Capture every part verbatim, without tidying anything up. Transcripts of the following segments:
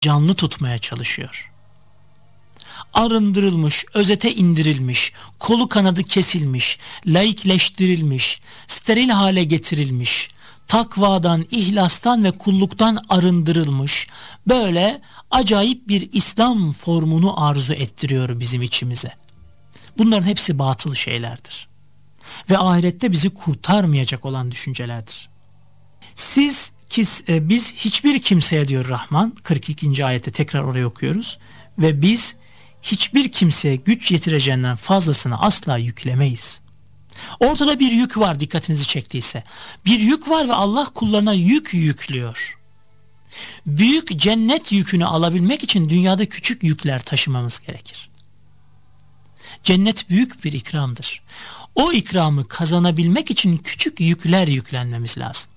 canlı tutmaya çalışıyor. Arındırılmış, özete indirilmiş, kolu kanadı kesilmiş, laikleştirilmiş, steril hale getirilmiş, takvadan, ihlastan ve kulluktan arındırılmış, böyle acayip bir İslam formunu arzu ettiriyor bizim içimize. Bunların hepsi batıl şeylerdir. Ve ahirette bizi kurtarmayacak olan düşüncelerdir. Siz, ki, e, biz hiçbir kimseye diyor Rahman, kırk ikinci ayette tekrar oraya okuyoruz. Ve biz hiçbir kimseye güç yetireceğinden fazlasını asla yüklemeyiz. Ortada bir yük var, dikkatinizi çektiyse. Bir yük var ve Allah kullarına yük yüklüyor. Büyük cennet yükünü alabilmek için dünyada küçük yükler taşımamız gerekir. Cennet büyük bir ikramdır. O ikramı kazanabilmek için küçük yükler yüklenmemiz lazım.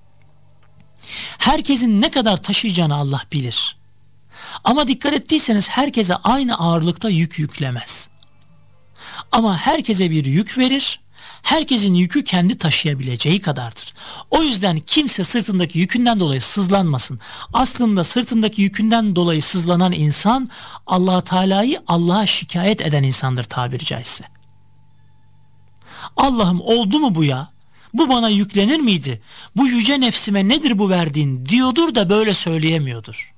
Herkesin ne kadar taşıyacağını Allah bilir. Ama dikkat ettiyseniz herkese aynı ağırlıkta yük yüklemez. Ama herkese bir yük verir. Herkesin yükü kendi taşıyabileceği kadardır. O yüzden kimse sırtındaki yükünden dolayı sızlanmasın. Aslında sırtındaki yükünden dolayı sızlanan insan Allah Teala'yı Allah'a şikayet eden insandır tabiri caizse. Allah'ım oldu mu bu ya? Bu bana yüklenir miydi? Bu yüce nefsime nedir bu verdiğin diyordur da böyle söyleyemiyordur.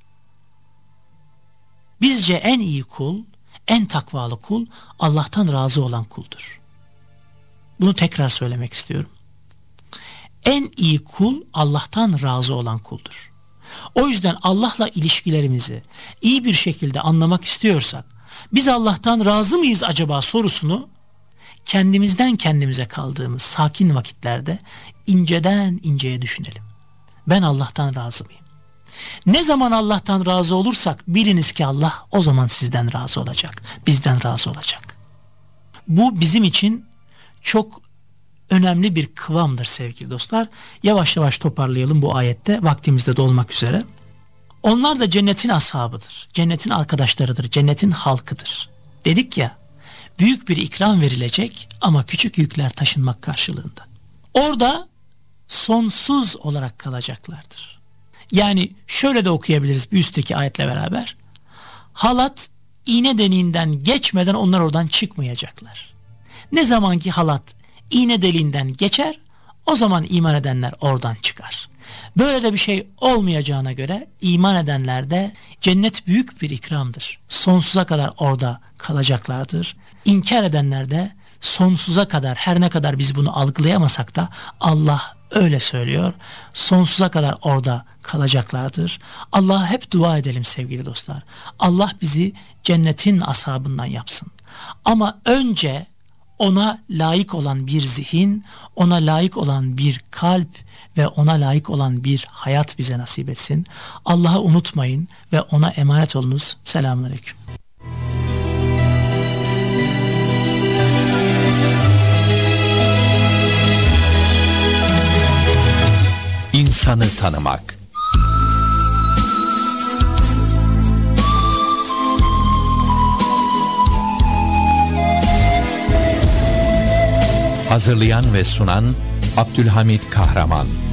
Bizce en iyi kul, en takvalı kul Allah'tan razı olan kuldur. Bunu tekrar söylemek istiyorum. En iyi kul Allah'tan razı olan kuldur. O yüzden Allah'la ilişkilerimizi iyi bir şekilde anlamak istiyorsak, biz Allah'tan razı mıyız acaba sorusunu kendimizden kendimize kaldığımız sakin vakitlerde inceden inceye düşünelim. Ben Allah'tan razı mıyım? Ne zaman Allah'tan razı olursak biliniz ki Allah o zaman sizden razı olacak, bizden razı olacak. Bu bizim için çok önemli bir kıvamdır sevgili dostlar. Yavaş yavaş toparlayalım bu ayette, vaktimiz de dolmak üzere. Onlar da cennetin ashabıdır, cennetin arkadaşlarıdır, cennetin halkıdır. Dedik ya, büyük bir ikram verilecek ama küçük yükler taşınmak karşılığında. Orada sonsuz olarak kalacaklardır. Yani şöyle de okuyabiliriz bir üstteki ayetle beraber. Halat iğne deliğinden geçmeden onlar oradan çıkmayacaklar. Ne zaman ki halat iğne deliğinden geçer, o zaman iman edenler oradan çıkar. Böyle de bir şey olmayacağına göre iman edenler de cennet büyük bir ikramdır. Sonsuza kadar orada kalacaklardır. İnkar edenler de sonsuza kadar, her ne kadar biz bunu algılayamasak da Allah öyle söylüyor, sonsuza kadar orada kalacaklardır. Allah'a hep dua edelim sevgili dostlar. Allah bizi cennetin ashabından yapsın. Ama önce ona layık olan bir zihin, ona layık olan bir kalp ve ona layık olan bir hayat bize nasip etsin. Allah'ı unutmayın ve ona emanet olunuz. Selamünaleyküm. İnsanı tanımak. Hazırlayan ve sunan Abdülhamid Kahraman.